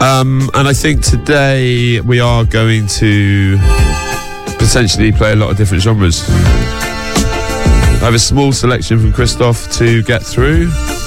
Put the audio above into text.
And I think today we are going to potentially play a lot of different genres. I have a small selection from Christoph to get through.